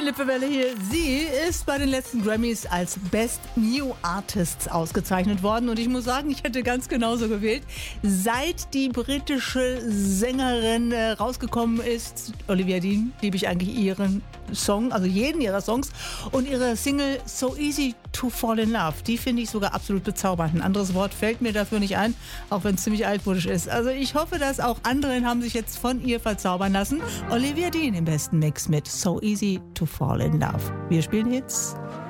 Lippewelle hier. Sie ist bei den letzten Grammys als Best New Artists ausgezeichnet worden. Und ich muss sagen, ich hätte ganz genauso gewählt. Seit die britische Sängerin rausgekommen ist, Olivia Dean, liebe ich eigentlich ihren Song, also jeden ihrer Songs. Und ihre Single So Easy to Fall in Love, die finde ich sogar absolut bezaubernd. Ein anderes Wort fällt mir dafür nicht ein, auch wenn es ziemlich altmodisch ist. Also ich hoffe, dass auch andere haben sich jetzt von ihr verzaubern lassen. Olivia Dean im besten Mix mit So Easy to Fall in Love. Wir spielen Hits.